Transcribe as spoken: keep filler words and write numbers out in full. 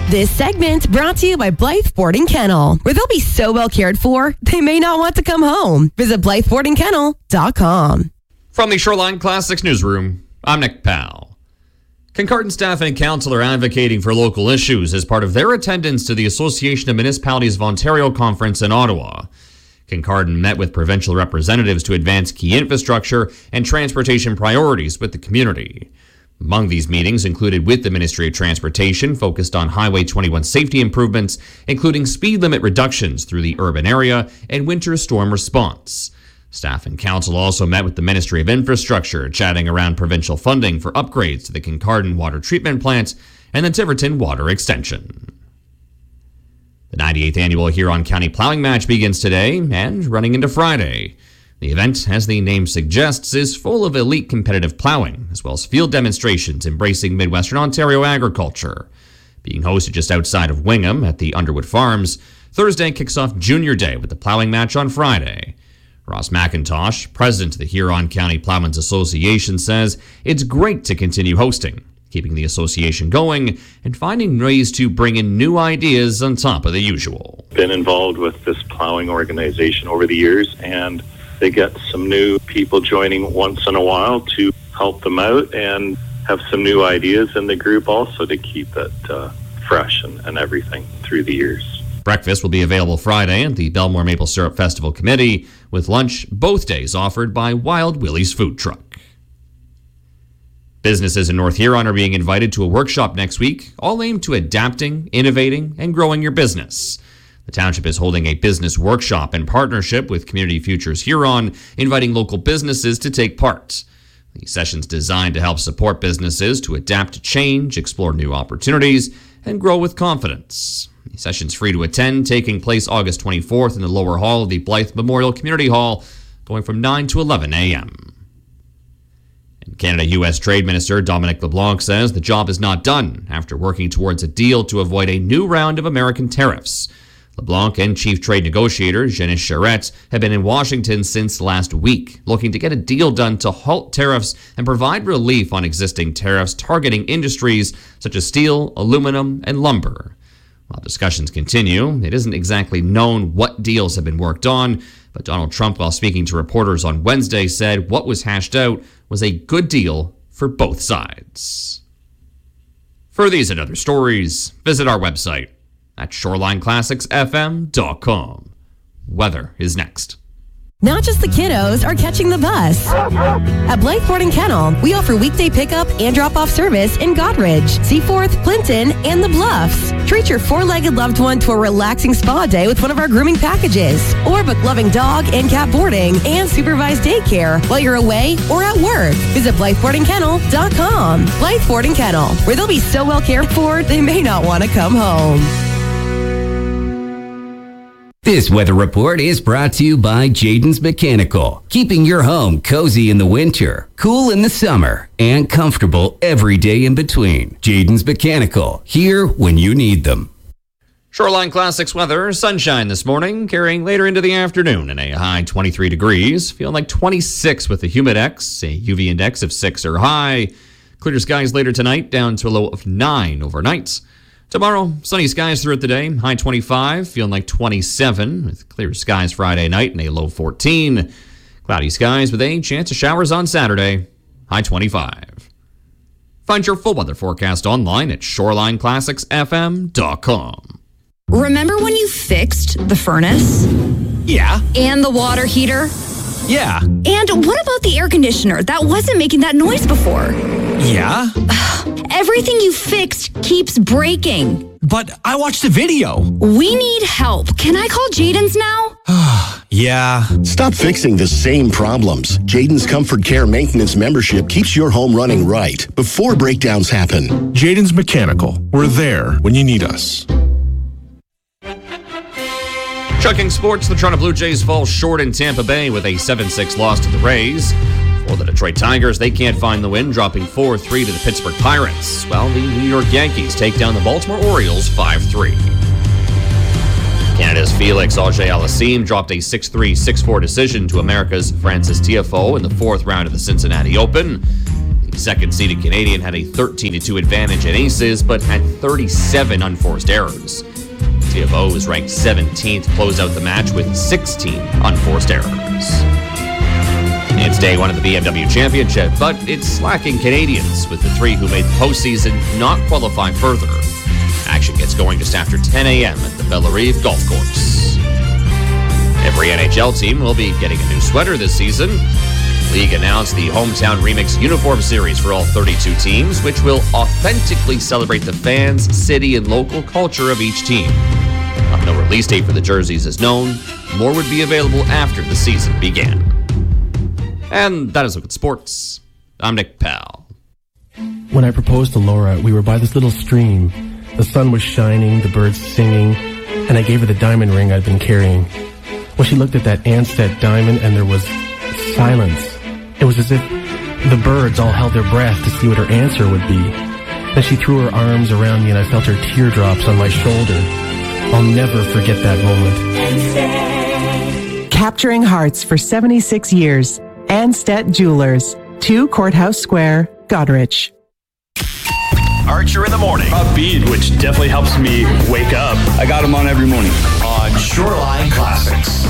This segment brought to you by Blythe Boarding Kennel, where they'll be so well cared for, they may not want to come home. Visit blythe boarding kennel dot com. From the Shoreline Classics newsroom, I'm Nick Powell. Kincardine staff and council are advocating for local issues as part of their attendance to the Association of Municipalities of Ontario conference in Ottawa. Kincardine met with provincial representatives to advance key infrastructure and transportation priorities with the community. Among these meetings included with the Ministry of Transportation, focused on Highway twenty-one safety improvements, including speed limit reductions through the urban area and winter storm response. Staff and council also met with the Ministry of Infrastructure, chatting around provincial funding for upgrades to the Kincardine water treatment plant and the Tiverton water extension. The ninety-eighth annual Huron County Plowing Match begins today and running into Friday. The event, as the name suggests, is full of elite competitive plowing, as well as field demonstrations embracing Midwestern Ontario agriculture. Being hosted just outside of Wingham at the Underwood Farms, Thursday kicks off Junior Day with the plowing match on Friday. Ross McIntosh, president of the Huron County Plowmen's Association, says it's great to continue hosting, keeping the association going and finding ways to bring in new ideas on top of the usual. Been involved with this plowing organization over the years, and they get some new people joining once in a while to help them out and have some new ideas in the group also to keep it uh, fresh and, and everything through the years. Breakfast will be available Friday at the Belmore Maple Syrup Festival Committee, with lunch both days offered by Wild Willie's Food Truck. Businesses in North Huron are being invited to a workshop next week, all aimed to adapting, innovating, and growing your business. The township is holding a business workshop in partnership with Community Futures Huron, inviting local businesses to take part. The session's designed to help support businesses to adapt to change, explore new opportunities, and grow with confidence. The session's free to attend, taking place August twenty-fourth in the lower hall of the Blythe Memorial Community Hall, going from nine to eleven a.m. And Canada U S Trade Minister Dominic LeBlanc says the job is not done after working towards a deal to avoid a new round of American tariffs. LeBlanc and Chief Trade Negotiator Janice Charette have been in Washington since last week, looking to get a deal done to halt tariffs and provide relief on existing tariffs targeting industries such as steel, aluminum, and lumber. While discussions continue, it isn't exactly known what deals have been worked on, but Donald Trump, while speaking to reporters on Wednesday, said what was hashed out was a good deal for both sides. For these and other stories, visit our website at shoreline classics f m dot com. Weather is next. Not just the kiddos are catching the bus. At Blythe Boarding Kennel, we offer weekday pickup and drop-off service in Goderich, Seaforth, Clinton, and the Bluffs. Treat your four-legged loved one to a relaxing spa day with one of our grooming packages. Or book loving dog and cat boarding and supervised daycare while you're away or at work. Visit blythe boarding kennel dot com. Blythe Boarding Kennel, where they'll be so well cared for, they may not want to come home. This weather report is brought to you by Jayden's Mechanical, keeping your home cozy in the winter, cool in the summer, and comfortable every day in between. Jayden's Mechanical, here when you need them. Shoreline Classics weather, sunshine this morning, carrying later into the afternoon and a high twenty-three degrees. Feeling like twenty-six with the Humidex, a U V index of six or high. Clear skies later tonight, down to a low of nine overnight. Tomorrow, sunny skies throughout the day, high twenty-five, feeling like twenty-seven, with clear skies Friday night and a low fourteen. Cloudy skies with a chance of showers on Saturday, high twenty-five. Find your full weather forecast online at shoreline classics f m dot com. Remember when you fixed the furnace? Yeah. And the water heater? Yeah. And what about the air conditioner that wasn't making that noise before? Yeah. Everything you fixed keeps breaking. But I watched the video. We need help. Can I call Jayden's now? Yeah. Stop fixing the same problems. Jayden's Comfort Care Maintenance membership keeps your home running right before breakdowns happen. Jayden's Mechanical. We're there when you need us. Chucking sports, the Toronto Blue Jays fall short in Tampa Bay with a seven six loss to the Rays. For the Detroit Tigers, they can't find the win, dropping four three to the Pittsburgh Pirates, while the New York Yankees take down the Baltimore Orioles five three. Canada's Felix Auger-Aliassime dropped a six three, six four decision to America's Francis Tiafoe in the fourth round of the Cincinnati Open. The Second-seeded Canadian had a thirteen to two advantage in aces, but had thirty-seven unforced errors. T F O is ranked seventeenth, closed out the match with sixteen unforced errors. It's day one of the B M W Championship, but it's lacking Canadians, with the three who made the postseason not qualify further. Action gets going just after ten a.m. at the Bellerive Golf Course. Every N H L team will be getting a new sweater this season. The league announced the Hometown Remix Uniform Series for all thirty-two teams, which will authentically celebrate the fans, city, and local culture of each team. While no release date for the jerseys is known, more would be available after the season began. And that is Look at Sports. I'm Nick Powell. When I proposed to Laura, we were by this little stream. The sun was shining, the birds singing, and I gave her the diamond ring I'd been carrying. Well, she looked at that Ansett diamond, and there was silence. It was as if the birds all held their breath to see what her answer would be. Then she threw her arms around me, and I felt her teardrops on my shoulder. I'll never forget that moment. Capturing hearts for seventy-six years. Ansett Jewelers, two Courthouse Square, Goderich. Archer in the morning. Upbeat, which definitely helps me wake up. I got him on every morning. On Shoreline Classics.